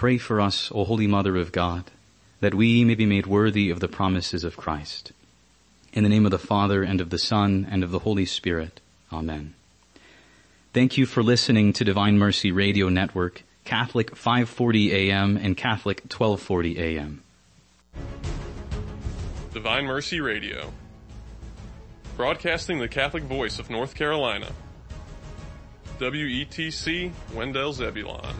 Pray for us, O Holy Mother of God, that we may be made worthy of the promises of Christ. In the name of the Father, and of the Son, and of the Holy Spirit. Amen. Thank you for listening to Divine Mercy Radio Network, Catholic 540 AM and Catholic 1240 AM. Divine Mercy Radio, broadcasting the Catholic voice of North Carolina. WETC, Wendell Zebulon.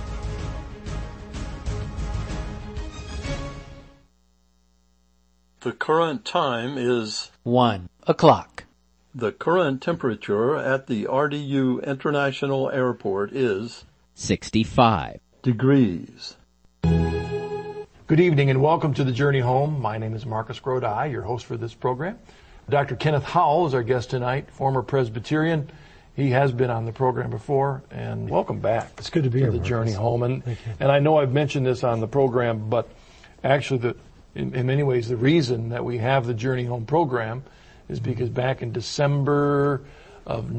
The current time is 1 o'clock. The current temperature at the RDU International Airport is 65 degrees. Good evening and welcome to The Journey Home. My name is Marcus Grodi, your host for this program. Dr. Kenneth Howell is our guest tonight, former Presbyterian. He has been on the program before, and welcome back. It's good to be here, The Marcus. Journey Home. And I know I've mentioned this on the program, but actually in many ways the reason that we have the Journey Home program is because back in December of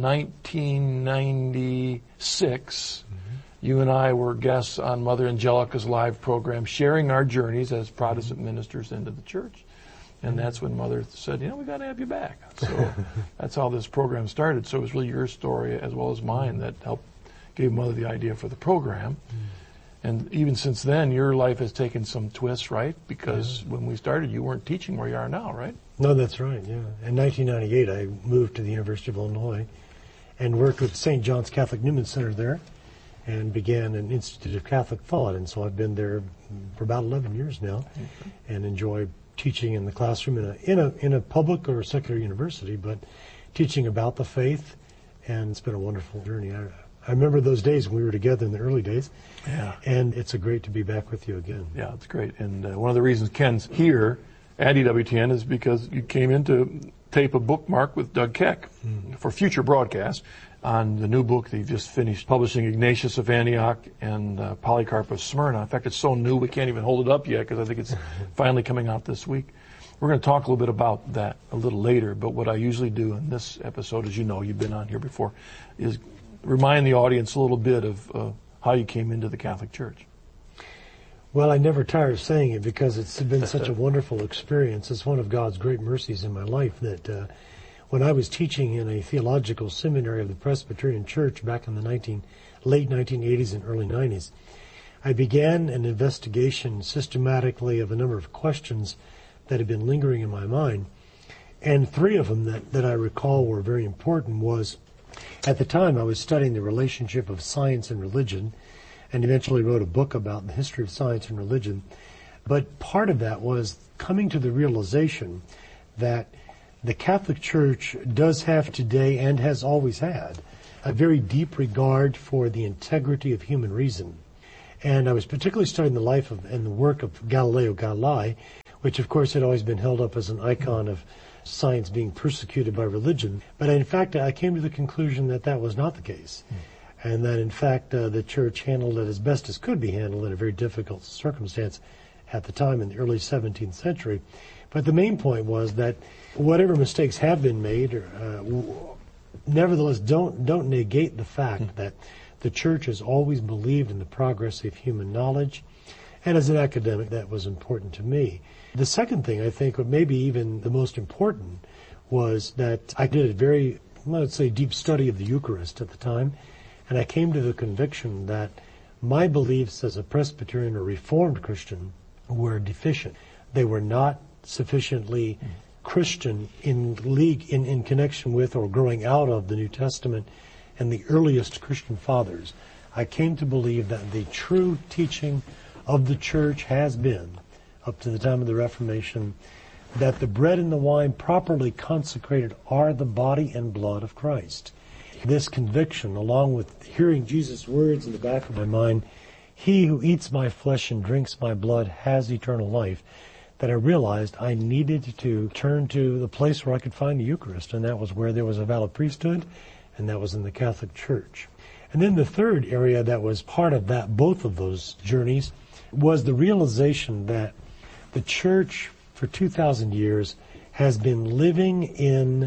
1996, you and I were guests on Mother Angelica's live program, sharing our journeys as Protestant ministers into the church. And that's when Mother said, we got to have you back. So that's how this program started. So it was really your story as well as mine that helped gave Mother the idea for the program. And even since then, your life has taken some twists, right? Because when we started, you weren't teaching where you are now, right? No, that's right, yeah. In 1998, I moved to the University of Illinois and worked with St. John's Catholic Newman Center there and began an Institute of Catholic Thought. And so I've been there for about 11 years now and enjoy teaching in the classroom in a public or secular university, but teaching about the faith, and it's been a wonderful journey. I remember those days when we were together in the early days, and it's great to be back with you again. Yeah, it's great. And one of the reasons Ken's here at EWTN is because you came in to tape a bookmark with Doug Keck for future broadcasts on the new book that he just finished publishing, Ignatius of Antioch and Polycarp of Smyrna. In fact, it's so new we can't even hold it up yet because I think it's finally coming out this week. We're going to talk a little bit about that a little later, but what I usually do in this episode, as you know, you've been on here before, is remind the audience a little bit of how you came into the Catholic Church. Well, I never tire of saying it because it's been such a wonderful experience. It's one of God's great mercies in my life that when I was teaching in a theological seminary of the Presbyterian Church back in the late 1980s and early 90s, I began an investigation systematically of a number of questions that had been lingering in my mind. And three of them that I recall were very important was, at the time I was studying the relationship of science and religion, and eventually wrote a book about the history of science and religion. But part of that was coming to the realization that the Catholic Church does have today, and has always had, a very deep regard for the integrity of human reason. And I was particularly studying the life and the work of Galileo Galilei, which of course had always been held up as an icon of science being persecuted by religion. But in fact, I came to the conclusion that that was not the case. And that in fact, the Church handled it as best as could be handled in a very difficult circumstance at the time in the early 17th century. But the main point was that whatever mistakes have been made, nevertheless don't negate the fact that the Church has always believed in the progress of human knowledge. And as an academic, that was important to me. The second thing, I think, or maybe even the most important, was that I did a very, let's say, deep study of the Eucharist at the time. And I came to the conviction that my beliefs as a Presbyterian or Reformed Christian were deficient. They were not sufficiently Christian in connection with or growing out of the New Testament and the earliest Christian fathers. I came to believe that the true teaching of the Church has been, up to the time of the Reformation, that the bread and the wine properly consecrated are the body and blood of Christ. This conviction, along with hearing Jesus' words in the back of my mind, "He who eats my flesh and drinks my blood has eternal life," that I realized I needed to turn to the place where I could find the Eucharist, and that was where there was a valid priesthood, and that was in the Catholic Church. And then the third area that was part of that, both of those journeys, was the realization that the Church for 2,000 years has been living in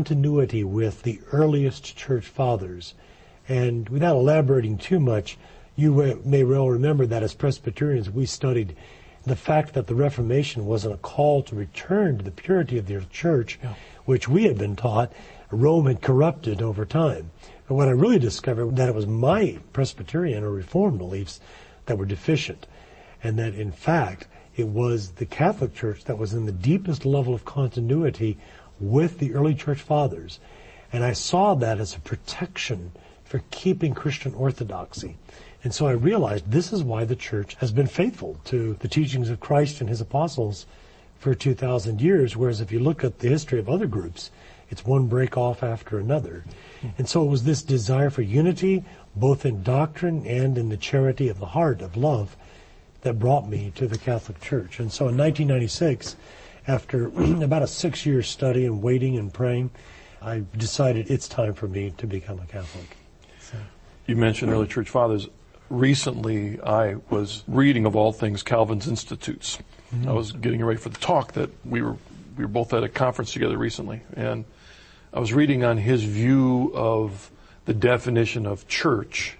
continuity with the earliest Church Fathers. And without elaborating too much, You may well remember that as Presbyterians we studied the fact that the Reformation wasn't a call to return to the purity of the early church, which we had been taught Rome had corrupted over time. But when I really discovered that it was my Presbyterian or Reformed beliefs that were deficient, and that in fact it was the Catholic Church that was in the deepest level of continuity with the early church fathers. And I saw that as a protection for keeping Christian orthodoxy. And so I realized this is why the church has been faithful to the teachings of Christ and his apostles for 2,000 years, whereas if you look at the history of other groups, it's one break off after another. And so it was this desire for unity, both in doctrine and in the charity of the heart, of love, that brought me to the Catholic Church. And so in 1996, after about a 6-year study and waiting and praying, I decided it's time for me to become a Catholic. So. You mentioned early church fathers. Recently, I was reading, of all things, Calvin's Institutes. I was getting ready for the talk that we were both at a conference together recently, and I was reading on his view of the definition of church,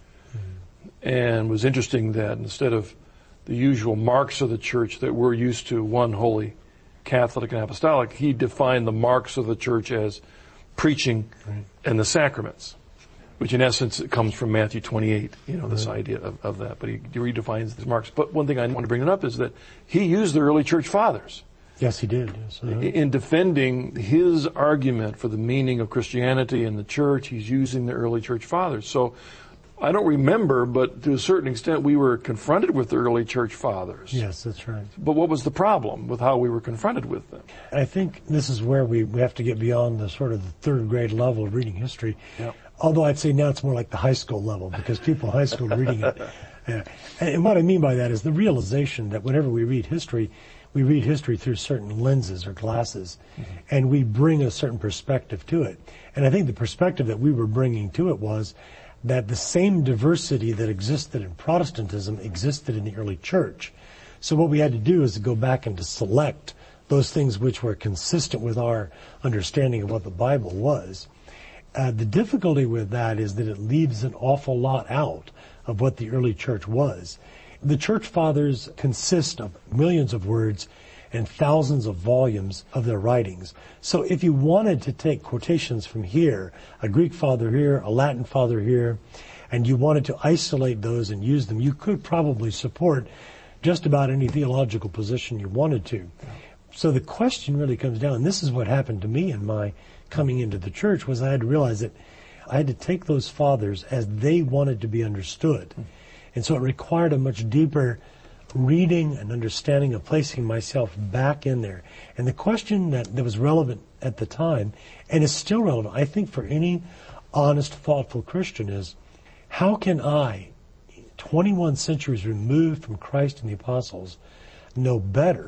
and it was interesting that instead of the usual marks of the church that we're used to, one, holy, Catholic, and apostolic, he defined the marks of the church as preaching and the sacraments, which in essence it comes from Matthew 28, this idea of that. But he redefines these marks. But one thing I want to bring it up is that he used the early church fathers. Yes, he did. Yes. In defending his argument for the meaning of Christianity and the church, he's using the early church fathers. So I don't remember, but to a certain extent we were confronted with the early church fathers. Yes, that's right. But what was the problem with how we were confronted with them? I think this is where we have to get beyond the sort of the third grade level of reading history. Yep. Although I'd say now it's more like the high school level, because people in high school are reading it. And what I mean by that is the realization that whenever we read history through certain lenses or glasses, and we bring a certain perspective to it. And I think the perspective that we were bringing to it was that the same diversity that existed in Protestantism existed in the early church. So what we had to do is to go back and to select those things which were consistent with our understanding of what the Bible was. The difficulty with that is that it leaves an awful lot out of what the early church was. The church fathers consist of millions of words and thousands of volumes of their writings. So if you wanted to take quotations from here, a Greek father here, a Latin father here, and you wanted to isolate those and use them, you could probably support just about any theological position you wanted to. So the question really comes down, and this is what happened to me in my coming into the church, was I had to realize that I had to take those fathers as they wanted to be understood. And so it required a much deeper reading and understanding of placing myself back in there. And the question that was relevant at the time, and is still relevant, I think, for any honest, thoughtful Christian, is how can I, 21 centuries removed from Christ and the apostles, know better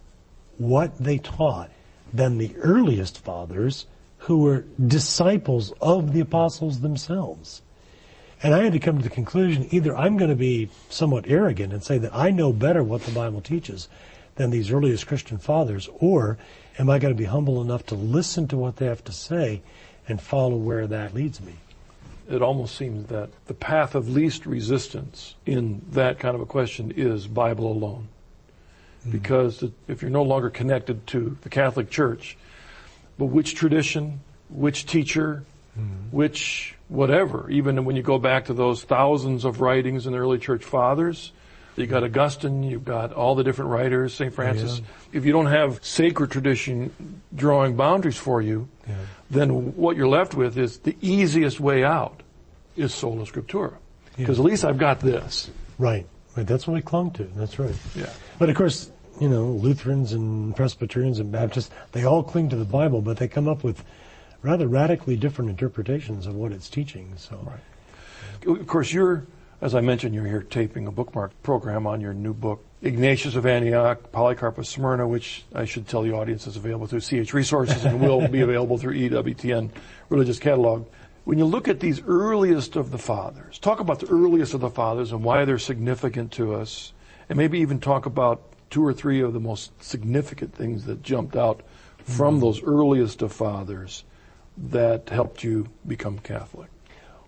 what they taught than the earliest fathers who were disciples of the apostles themselves? And I had to come to the conclusion, either I'm going to be somewhat arrogant and say that I know better what the Bible teaches than these earliest Christian fathers, or am I going to be humble enough to listen to what they have to say and follow where that leads me? It almost seems that the path of least resistance in that kind of a question is Bible alone. Because if you're no longer connected to the Catholic Church, but which tradition, which teacher, which whatever, even when you go back to those thousands of writings in the early church fathers, you've got Augustine, you've got all the different writers, St. Francis. If you don't have sacred tradition drawing boundaries for you, then what you're left with is the easiest way out is sola scriptura. Because at least I've got this. Right. That's what we clung to. That's right. Yeah. But of course, Lutherans and Presbyterians and Baptists, they all cling to the Bible, but they come up with rather radically different interpretations of what it's teaching. So, right. Of course, as I mentioned, you're here taping a bookmark program on your new book, Ignatius of Antioch, Polycarp of Smyrna, which I should tell the audience is available through CH Resources and will be available through EWTN Religious Catalog. When you look at these earliest of the fathers, talk about the earliest of the fathers and why they're significant to us, and maybe even talk about 2 or 3 of the most significant things that jumped out from those earliest of fathers that helped you become Catholic.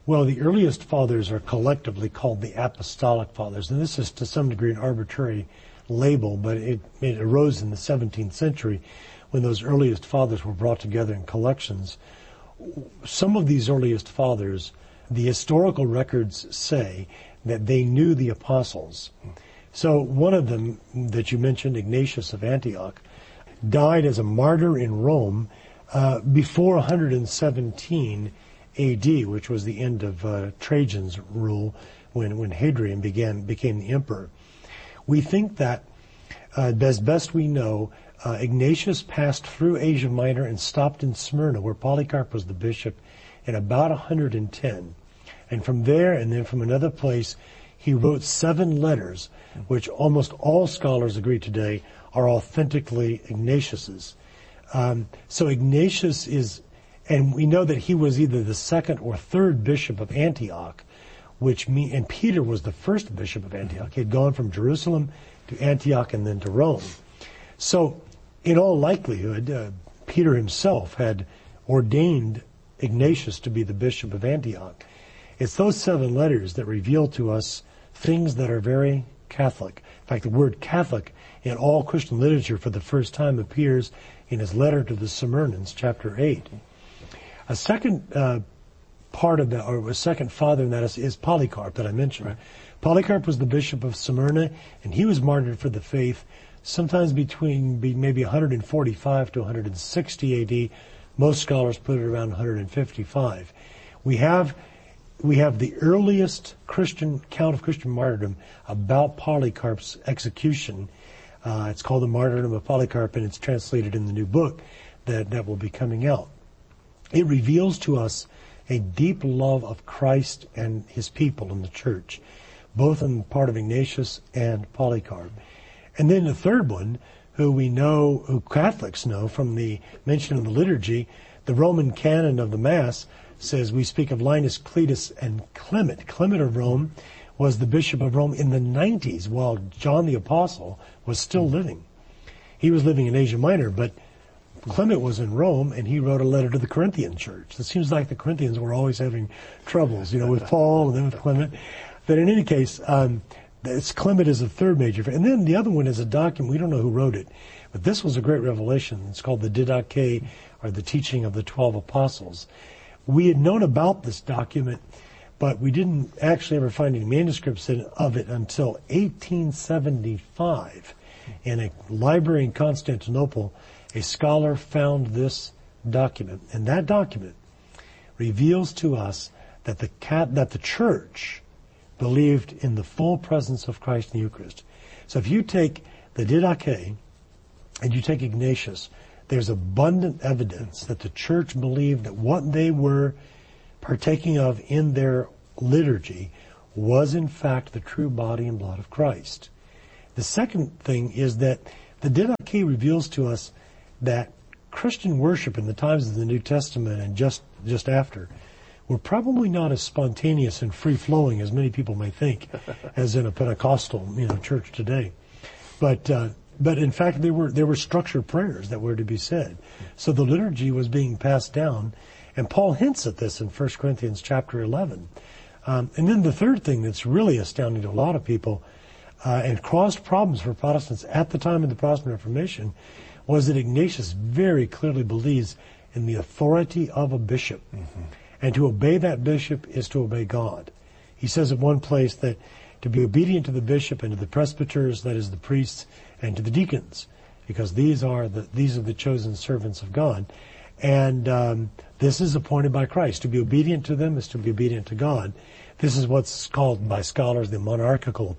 Well, the earliest fathers are collectively called the Apostolic Fathers, and this is to some degree an arbitrary label, but it arose in the 17th century when those earliest fathers were brought together in collections. Some of these earliest fathers, the historical records say that they knew the apostles. So one of them that you mentioned, Ignatius of Antioch, died as a martyr in Rome before 117 A.D., which was the end of Trajan's rule when Hadrian became the emperor. We think that, as best we know, Ignatius passed through Asia Minor and stopped in Smyrna, where Polycarp was the bishop, in about 110. And from there, and then from another place, he wrote 7 letters, which almost all scholars agree today are authentically Ignatius's. So Ignatius is, and we know that he was either the second or third bishop of Antioch, and Peter was the first bishop of Antioch. He had gone from Jerusalem to Antioch and then to Rome. So, in all likelihood, Peter himself had ordained Ignatius to be the bishop of Antioch. It's those 7 letters that reveal to us things that are very Catholic. In fact, the word Catholic in all Christian literature for the first time appears in his letter to the Smyrnans, chapter 8. A second part of that, or a second father in that is Polycarp that I mentioned. Right. Polycarp was the bishop of Smyrna, and he was martyred for the faith sometimes between maybe 145 to 160 A.D. Most scholars put it around 155. We have the earliest Christian count of Christian martyrdom about Polycarp's execution. It's called the Martyrdom of Polycarp, and it's translated in the new book that will be coming out. It reveals to us a deep love of Christ and his people in the church, both on the part of Ignatius and Polycarp. And then the third one, who Catholics know from the mention of the liturgy, the Roman canon of the Mass says we speak of Linus, Cletus, and Clement. Clement of Rome was the bishop of Rome in the 90s while John the Apostle was still living. He was living in Asia Minor, but Clement was in Rome, and he wrote a letter to the Corinthian church. It seems like the Corinthians were always having troubles, with Paul and then with Clement. But in any case, Clement is the third major. And then the other one is a document. We don't know who wrote it, but this was a great revelation. It's called the Didache, or the Teaching of the 12 Apostles. We had known about this document, but we didn't actually ever find any manuscripts of it until 1875. In a library in Constantinople, a scholar found this document, and that document reveals to us that the church believed in the full presence of Christ in the Eucharist. So if you take the Didache and you take Ignatius, there's abundant evidence that the church believed that what they were partaking of in their liturgy was in fact the true body and blood of Christ. The second thing is that the Didache reveals to us that Christian worship in the times of the New Testament and just after were probably not as spontaneous and free-flowing as many people may think, as in a Pentecostal church today. But in fact, there were structured prayers that were to be said. So the liturgy was being passed down, and Paul hints at this in 1 Corinthians chapter 11. And then the third thing that's really astounding to a lot of people, and caused problems for Protestants at the time of the Protestant Reformation, was that Ignatius very clearly believes in the authority of a bishop. Mm-hmm. And to obey that bishop is to obey God. He says at one place that to be obedient to the bishop and to the presbyters, that is the priests, and to the deacons, because these are the chosen servants of God. And this is appointed by Christ. To be obedient to them is to be obedient to God. This is what's called by scholars the monarchical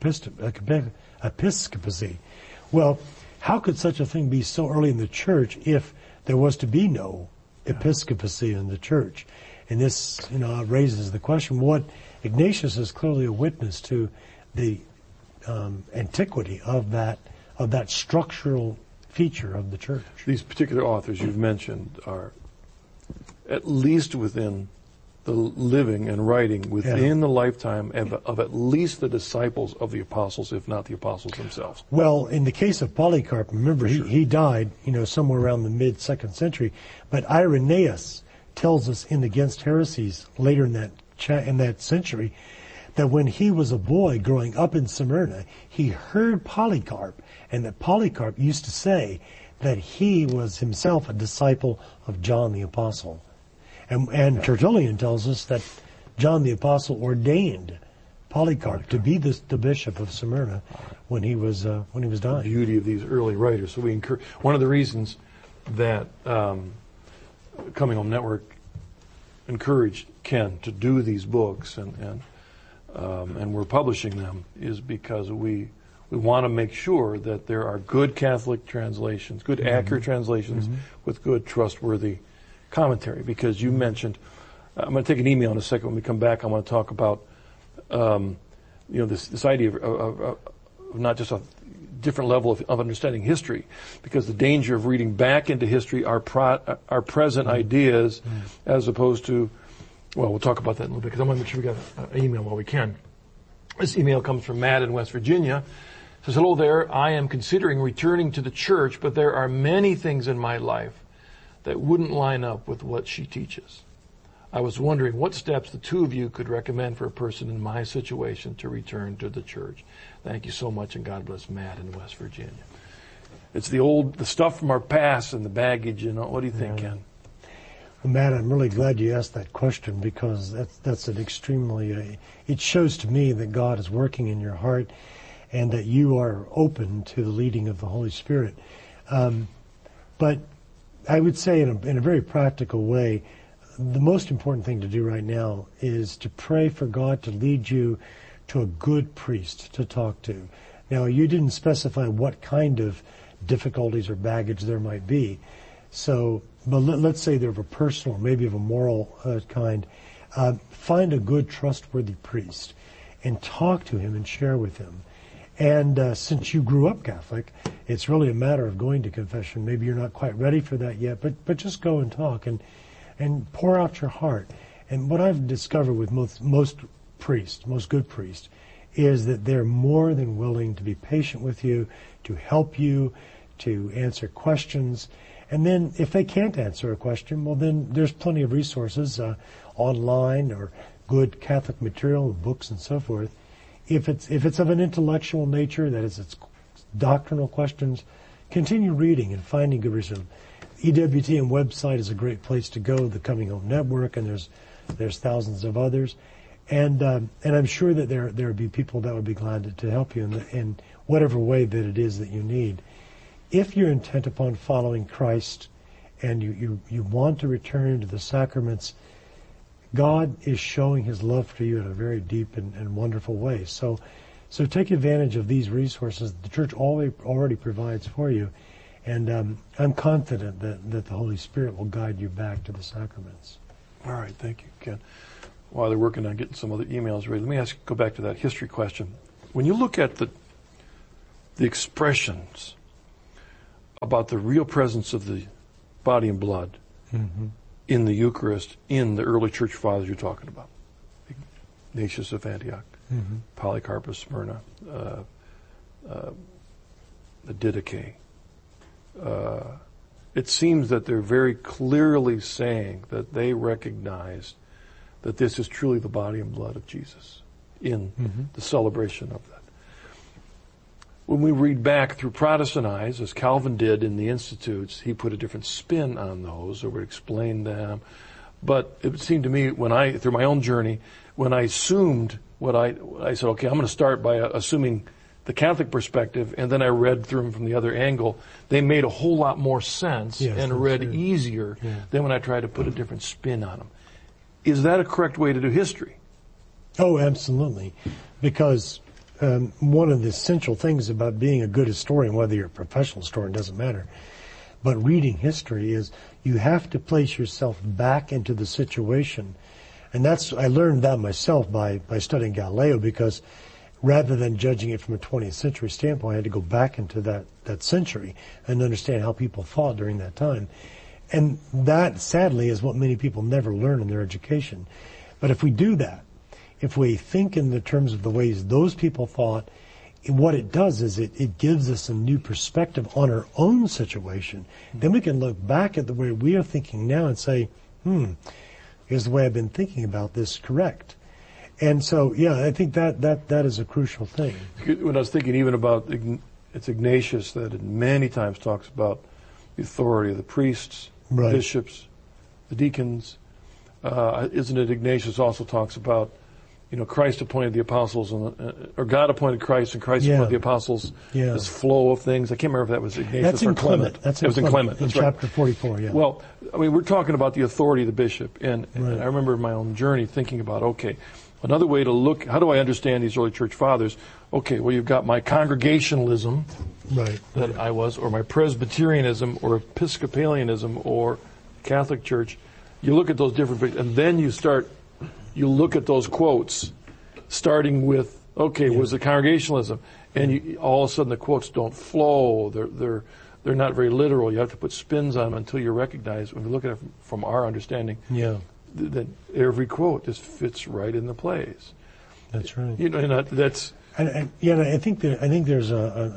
episcopacy. Well, how could such a thing be so early in the church if there was to be no episcopacy in the church? And this, raises the question. What Ignatius is clearly a witness to the antiquity of that structural feature of the church. These particular authors you've mentioned are at least within the living and writing within the lifetime of at least the disciples of the apostles, if not the apostles themselves. Well, in the case of Polycarp, remember, he died, somewhere around the mid-2nd century. But Irenaeus tells us in Against Heresies, later in that century, that when he was a boy growing up in Smyrna, he heard Polycarp, and that Polycarp used to say that he was himself a disciple of John the Apostle. And Tertullian tells us that John the Apostle ordained Polycarp to be the bishop of Smyrna when he was dying. The beauty of these early writers. So we encourage. One of the reasons that Coming Home Network encouraged Ken to do these books and we're publishing them is because we want to make sure that there are good Catholic translations, good accurate translations with good trustworthy commentary. Because you mentioned, I'm going to take an email in a second. When we come back, I want to talk about this idea of not just a different level of understanding history, because the danger of reading back into history our present ideas as opposed to, well, we'll talk about that in a little bit, because I want to make sure we got an email while we can. This email comes from Matt in West Virginia. It says, hello there, I am considering returning to the church, but there are many things in my life that wouldn't line up with what she teaches. I was wondering what steps the two of you could recommend for a person in my situation to return to the church. Thank you so much, and God bless Matt in West Virginia. It's the stuff from our past and the baggage, What do you think, Ken? Well, Matt, I'm really glad you asked that question, because that's an extremely, it shows to me that God is working in your heart and that you are open to the leading of the Holy Spirit. But I would say in a very practical way, the most important thing to do right now is to pray for God to lead you to a good priest to talk to. Now, you didn't specify what kind of difficulties or baggage there might be. So, but let's say they're of a personal, maybe of a moral kind. Find a good, trustworthy priest and talk to him and share with him. And since you grew up Catholic, it's really a matter of going to confession. Maybe you're not quite ready for that yet, but just go and talk and pour out your heart. And what I've discovered with most priests, most good priests, is that they're more than willing to be patient with you, to help you, to answer questions. And then if they can't answer a question, well, then there's plenty of resources online or good Catholic material, books and so forth. If it's of an intellectual nature, that is, it's doctrinal questions, continue reading and finding good resources. EWTN website is a great place to go, the Coming Home Network, and there's thousands of others. And I'm sure that there will be people that would be glad to help you in whatever way that it is that you need. If you're intent upon following Christ and you want to return to the sacraments, God is showing His love for you in a very deep and wonderful way. So take advantage of these resources the Church already provides for you. And I'm confident that the Holy Spirit will guide you back to the sacraments. All right, thank you, Ken. While they're working on getting some other emails ready, let me go back to that history question. When you look at the expressions about the real presence of the body and blood in the Eucharist in the early church fathers you're talking about, Ignatius of Antioch, Polycarp of Smyrna, the Didache, it seems that they're very clearly saying that they recognized that this is truly the body and blood of Jesus in the celebration of that. When we read back through Protestant eyes, as Calvin did in the Institutes, he put a different spin on those or would explain them. But it seemed to me through my own journey, when I assumed I said, okay, I'm going to start by assuming the Catholic perspective, and then I read through them from the other angle. They made a whole lot more sense and read easier than when I tried to put a different spin on them. Is that a correct way to do history? Oh, absolutely. Because one of the essential things about being a good historian, whether you're a professional historian, doesn't matter, but reading history is you have to place yourself back into the situation. And I learned that myself by studying Galileo, because rather than judging it from a 20th century standpoint, I had to go back into that century and understand how people thought during that time. And that, sadly, is what many people never learn in their education. But if we do that, if we think in the terms of the ways those people thought, what it does is it gives us a new perspective on our own situation. Then we can look back at the way we are thinking now and say, is the way I've been thinking about this correct? And so, yeah, I think that is a crucial thing. When I was thinking even about, it's Ignatius that many times talks about the authority of the priests, Right. bishops, the deacons. Isn't it Ignatius also talks about, Christ appointed the apostles, or God appointed Christ, and Christ appointed the apostles. Yeah. This flow of things. I can't remember if that was Ignatius That's or in Clement. That's in Clement. In That's right. chapter 44, yeah. Well, we're talking about the authority of the bishop, and I remember in my own journey thinking about, okay, another way to look, how do I understand these early church fathers? Okay, well, you've got my Congregationalism Right. that I was, or my Presbyterianism, or Episcopalianism, or Catholic Church. You look at those different, and then you look at those quotes, starting with, was it Congregationalism? And all of a sudden the quotes don't flow. They're not very literal. You have to put spins on them until you recognize, when we look at it from our understanding, that every quote just fits right in the place. That's right. And that's. And I think there's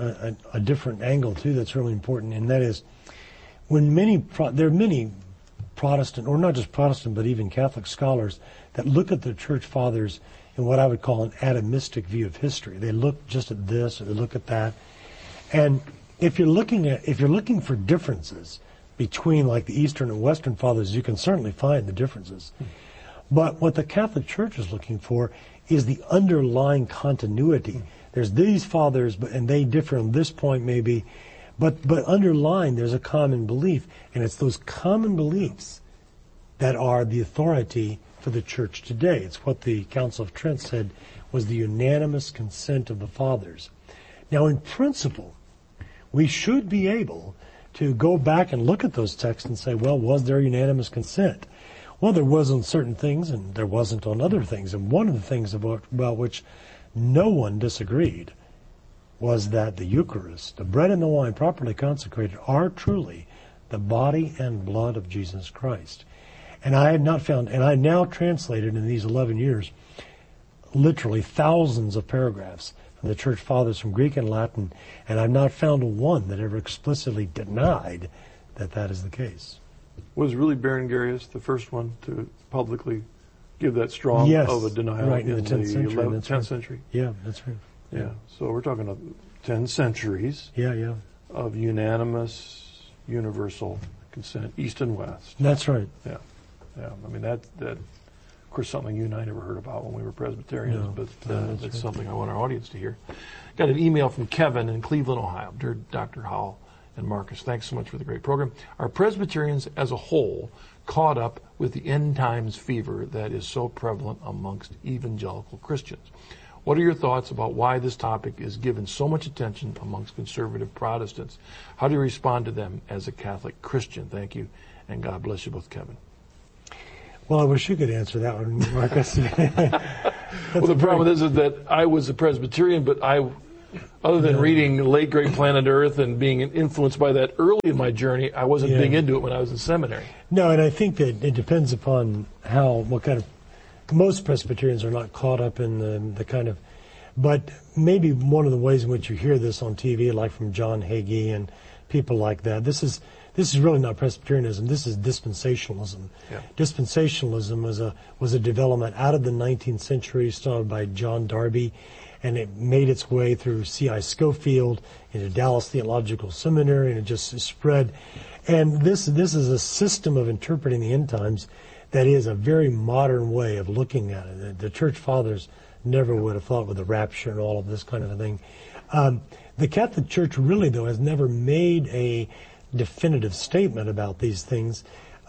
a different angle too that's really important, and that is when there are many Protestant, or not just Protestant, but even Catholic scholars that look at the church fathers in what I would call an atomistic view of history. They look just at this, or they look at that, and if you're looking for differences between like the Eastern and Western fathers, you can certainly find the differences. But what the Catholic Church is looking for is the underlying continuity. There's these fathers, and they differ on this point maybe, but underlying there's a common belief, and it's those common beliefs that are the authority for the church today. It's what the Council of Trent said was the unanimous consent of the fathers. Now, in principle, we should be able to go back and look at those texts and say, well, was there unanimous consent? Well, there was on certain things, and there wasn't on other things. And one of the things about which no one disagreed was that the Eucharist, the bread and the wine properly consecrated, are truly the body and blood of Jesus Christ. And I had not found, and I now translated in these 11 years, literally thousands of paragraphs from the Church Fathers from Greek and Latin, and I've not found one that ever explicitly denied that is the case. Was really Berengarius the first one to publicly give that strong of a denial right, in the 10th century? 10th century? Yeah, that's right. Yeah, so we're talking of 10 centuries of unanimous, universal consent, East and West. That's right. Yeah. I mean, that of course, something you and I never heard about when we were Presbyterians, but that's right. Something I want our audience to hear. Got an email from Kevin in Cleveland, Ohio. Dear Dr. Howell and Marcus, thanks so much for the great program. Are Presbyterians as a whole caught up with the end times fever that is so prevalent amongst evangelical Christians? What are your thoughts about why this topic is given so much attention amongst conservative Protestants? How do you respond to them as a Catholic Christian? Thank you, and God bless you both, Kevin. Well, I wish you could answer that one, Marcus. Well, the problem is that I was a Presbyterian, but other than reading Late Great Planet Earth and being influenced by that early in my journey, I wasn't big into it when I was in seminary. No, and I think that it depends upon what kind of. Most Presbyterians are not caught up in the kind of, but maybe one of the ways in which you hear this on TV, like from John Hagee and people like that, this is really not Presbyterianism. This is dispensationalism. Yeah. Dispensationalism was a development out of the 19th century, started by John Darby, and it made its way through C.I. Schofield into Dallas Theological Seminary, and it just spread. And this is a system of interpreting the end times that is a very modern way of looking at it. The Church Fathers never would have thought with the rapture and all of this kind of a thing. The Catholic Church really, though, has never made a definitive statement about these things,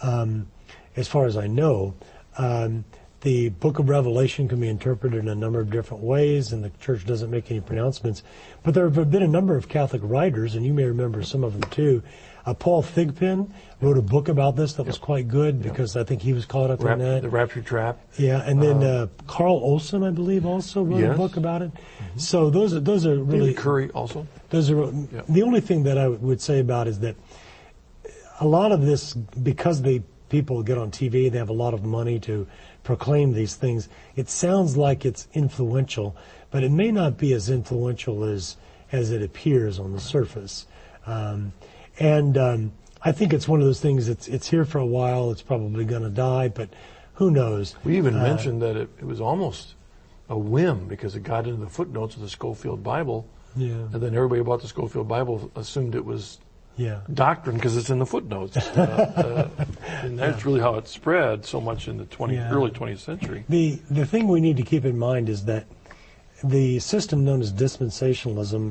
as far as I know. The Book of Revelation can be interpreted in a number of different ways, and the Church doesn't make any pronouncements. But there have been a number of Catholic writers, and you may remember some of them too. Paul Thigpen wrote a book about this that was quite good because I think he was caught up in that. The Rapture Trap. Yeah, and then Carl Olson, I believe, also wrote a book about it. Mm-hmm. So those are really... David Curry also. Those are the only thing that I would say about is that a lot of this, because people get on TV, they have a lot of money to proclaim these things, it sounds like it's influential, but it may not be as influential as it appears on the surface. And I think it's one of those things, it's here for a while, it's probably going to die, but who knows? We even mentioned that it was almost a whim because it got into the footnotes of the Scofield Bible. Yeah. And then everybody about the Scofield Bible assumed it was Yeah. doctrine because it's in the footnotes. And that's really how it spread so much in the early 20th century. The thing we need to keep in mind is that the system known as dispensationalism,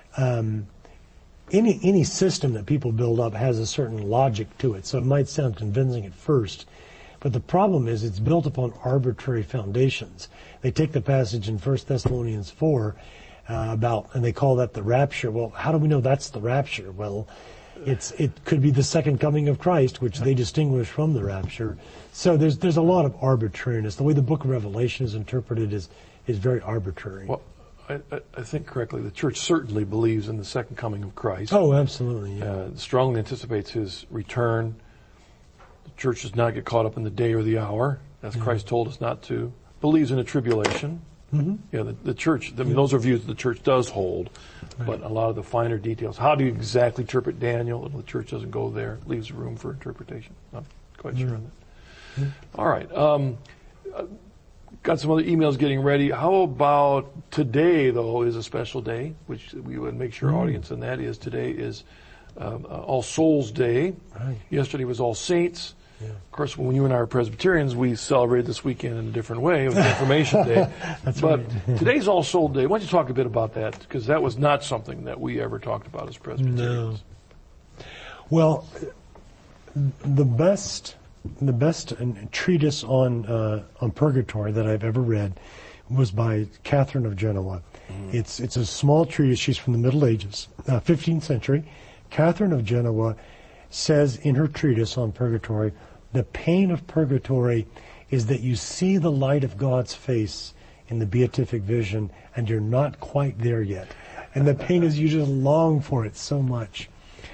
any system that people build up has a certain logic to it. So it might sound convincing at first, but the problem is it's built upon arbitrary foundations. They take the passage in 1 Thessalonians 4 and they call that the rapture. Well, how do we know that's the rapture? Well, it could be the second coming of Christ, which they distinguish from the rapture. So there's a lot of arbitrariness. The way the book of Revelation is interpreted is very arbitrary. Well, I think correctly, the church certainly believes in the second coming of Christ. Oh, absolutely. Yeah. Strongly anticipates his return. The church does not get caught up in the day or the hour, as Christ told us not to. Believes in a tribulation. Mm-hmm. Yeah, the church, those are views that the church does hold, but a lot of the finer details. How do you exactly interpret Daniel? The church doesn't go there, leaves room for interpretation. Not quite sure on that. All right. Got some other emails getting ready. How about today, though, is a special day, which we would make sure audience, and that is today is All Souls Day. Right. Yesterday was All Saints. Yeah. Of course, when you and I are Presbyterians, we celebrate this weekend in a different way. It was Information Day. But right. Today's All Soul Day. Why don't you talk a bit about that? Because that was not something that we ever talked about as Presbyterians. No. Well, the best treatise on purgatory that I've ever read was by Catherine of Genoa. It's a small treatise. She's from the Middle Ages, 15th century. Catherine of Genoa says in her treatise on purgatory, the pain of purgatory is that you see the light of God's face in the beatific vision and you're not quite there yet. And the pain is you just long for it so much.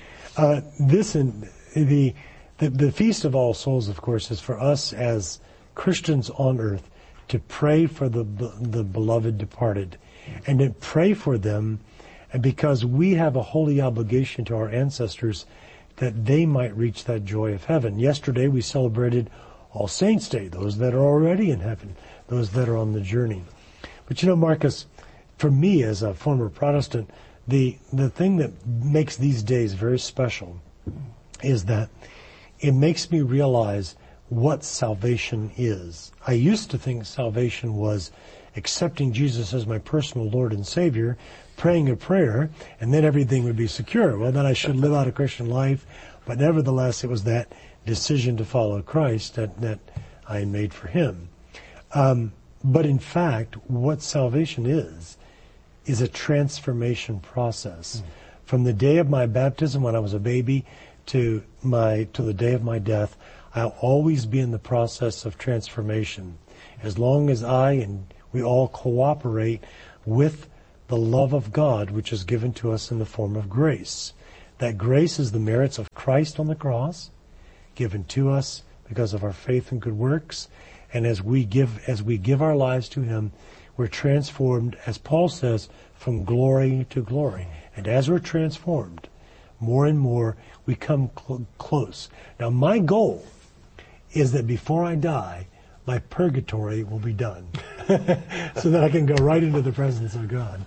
The Feast of All Souls, of course, is for us as Christians on earth to pray for the beloved departed and to pray for them because we have a holy obligation to our ancestors that they might reach that joy of heaven. Yesterday we celebrated All Saints' Day, those that are already in heaven, those that are on the journey. But you know, Marcus, for me as a former Protestant, the thing that makes these days very special is that it makes me realize what salvation is. I used to think salvation was accepting Jesus as my personal Lord and Savior, praying a prayer, and then everything would be secure. Well, then I should live out a Christian life, but nevertheless it was that decision to follow Christ that I made for Him. But in fact, what salvation is a transformation process. From the day of my baptism when I was a baby to the day of my death, I'll always be in the process of transformation. As long as I and we all cooperate with the love of God, which is given to us in the form of grace. That grace is the merits of Christ on the cross, given to us because of our faith and good works. And as we give our lives to Him, we're transformed, as Paul says, from glory to glory. And as we're transformed, more and more, we come close. Now, my goal is that before I die, my purgatory will be done, so that I can go right into the presence of God.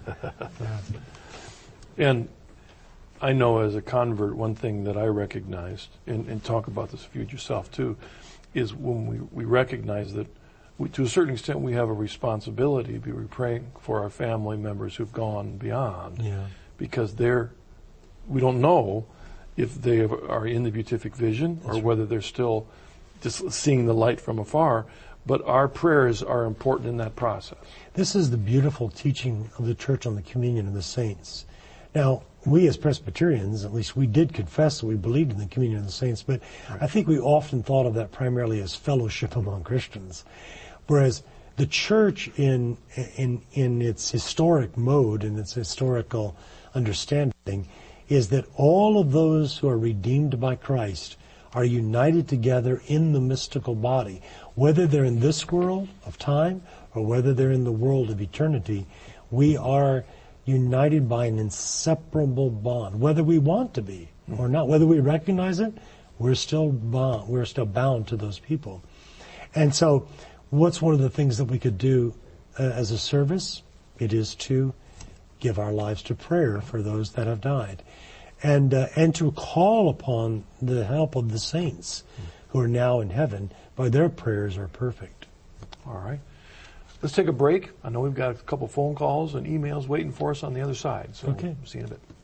And I know as a convert, one thing that I recognized, and talk about this if you yourself too, is when we recognize that to a certain extent we have a responsibility to be praying for our family members who've gone beyond, because we don't know if they are in the beatific vision or whether they're still just seeing the light from afar. But our prayers are important in that process. This is the beautiful teaching of the Church on the communion of the saints. Now, we as Presbyterians, at least we did confess that we believed in the communion of the saints, but I think we often thought of that primarily as fellowship among Christians. Whereas the Church in its historic mode, in its historical understanding, is that all of those who are redeemed by Christ are united together in the mystical body. Whether they're in this world of time or whether they're in the world of eternity, we are united by an inseparable bond. Whether we want to be or not, whether we recognize it, we're still bound to those people. And so what's one of the things that we could do as a service? It is to give our lives to prayer for those that have died. And to call upon the help of the saints who are now in heaven, by their prayers are perfect. All right. Let's take a break. I know we've got a couple phone calls and emails waiting for us on the other side. So Okay. see you in a bit.